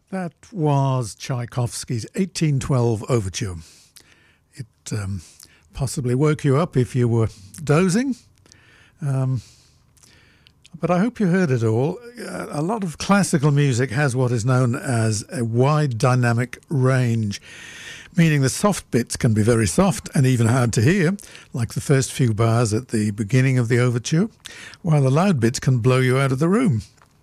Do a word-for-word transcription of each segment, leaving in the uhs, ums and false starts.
That was Tchaikovsky's eighteen twelve Overture. It um, possibly woke you up if you were dozing, um, but I hope you heard it all. Uh, a lot of classical music has what is known as a wide dynamic range, meaning the soft bits can be very soft and even hard to hear, like the first few bars at the beginning of the overture, while the loud bits can blow you out of the room.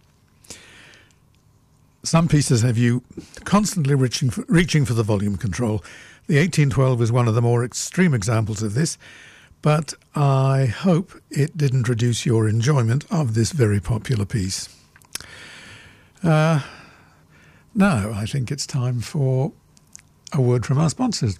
Some pieces have you constantly reaching for, reaching for the volume control. The eighteen twelve is one of the more extreme examples of this, but I hope it didn't reduce your enjoyment of this very popular piece. Uh, now, I think it's time for a word from our sponsors.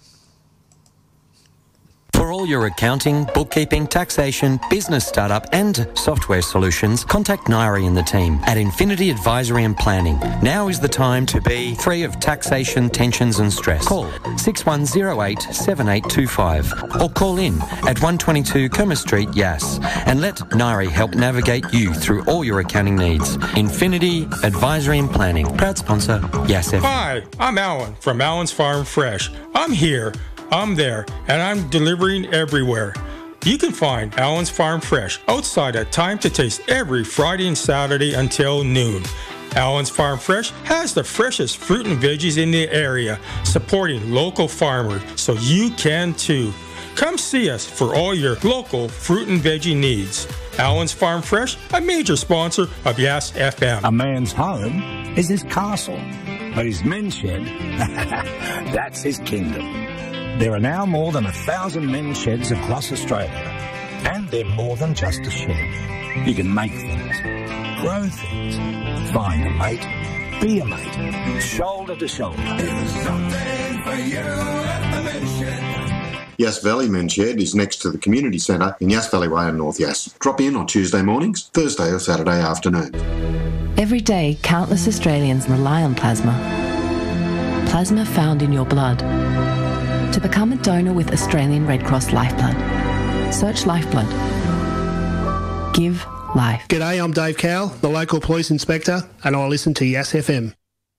For all your accounting, bookkeeping, taxation, business startup and software solutions, contact Nairi and the team at Infinity Advisory and Planning. Now is the time to be free of taxation, tensions and stress. Call six one zero eight seven eight two five or call in at one twenty-two Kerma Street, Yass, and let Nairi help navigate you through all your accounting needs. Infinity Advisory and Planning, proud sponsor, Yass F M. Hi, I'm Alan from Alan's Farm Fresh. I'm here. I'm there, and I'm delivering everywhere. You can find Alan's Farm Fresh outside at Time to Taste every Friday and Saturday until noon. Alan's Farm Fresh has the freshest fruit and veggies in the area, supporting local farmers, so you can too. Come see us for all your local fruit and veggie needs. Alan's Farm Fresh, a major sponsor of Yass F M. A man's home is his castle, but his men's shed, that's his kingdom. There are now more than a thousand men's sheds across Australia, and they're more than just a shed. You can make things, grow things, find a mate, be a mate, shoulder to shoulder. There's something for you at the men's shed. Yass Valley Men's Shed is next to the community centre in Yass Valley Way in North Yass. Drop in on Tuesday mornings, Thursday or Saturday afternoon. Every day, countless Australians rely on plasma. Plasma found in your blood. To become a donor with Australian Red Cross Lifeblood, search Lifeblood. Give life. G'day, I'm Dave Cowell, the local police inspector, and I listen to Yass F M.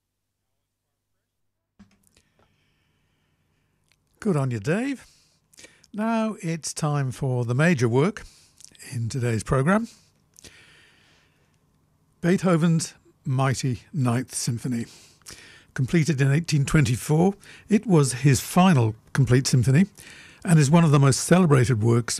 Good on you, Dave. Now it's time for the major work in today's programme. Beethoven's Mighty Ninth Symphony. Completed in eighteen twenty-four, it was his final complete symphony and is one of the most celebrated works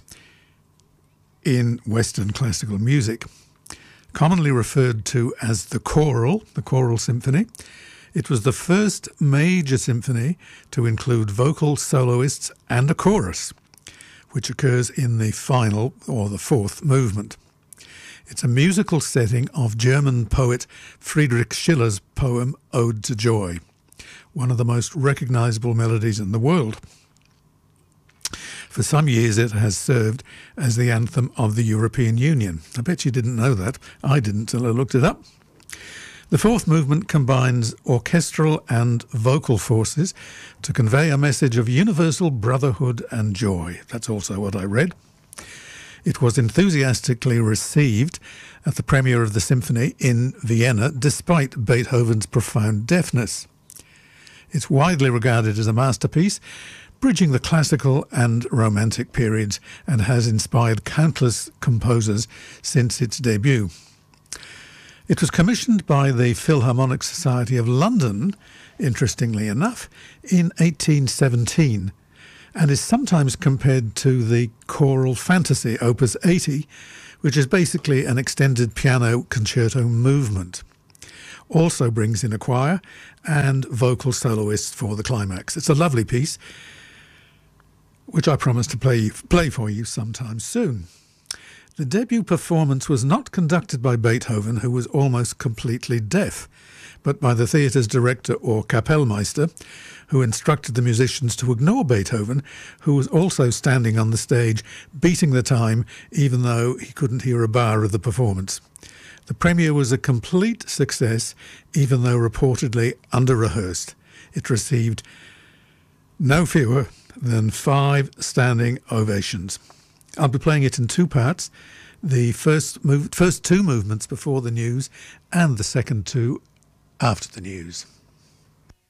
in Western classical music. Commonly referred to as the choral, the choral symphony, it was the first major symphony to include vocal soloists and a chorus, which occurs in the final or the fourth movement. It's a musical setting of German poet Friedrich Schiller's poem Ode to Joy, one of the most recognisable melodies in the world. For some years it has served as the anthem of the European Union. I bet you didn't know that. I didn't till I looked it up. The fourth movement combines orchestral and vocal forces to convey a message of universal brotherhood and joy. That's also what I read. It was enthusiastically received at the premiere of the symphony in Vienna, despite Beethoven's profound deafness. It's widely regarded as a masterpiece, bridging the classical and romantic periods, and has inspired countless composers since its debut. It was commissioned by the Philharmonic Society of London, interestingly enough, in eighteen seventeen, and is sometimes compared to the choral fantasy, Opus eighty, which is basically an extended piano concerto movement. Also brings in a choir and vocal soloists for the climax. It's a lovely piece, which I promise to play, play for you sometime soon. The debut performance was not conducted by Beethoven, who was almost completely deaf, but by the theatre's director or Kapellmeister, who instructed the musicians to ignore Beethoven, who was also standing on the stage beating the time even though he couldn't hear a bar of the performance. The premiere was a complete success, even though reportedly under-rehearsed. It received no fewer than five standing ovations. I'll be playing it in two parts, the first move, first two movements before the news and the second two after the news.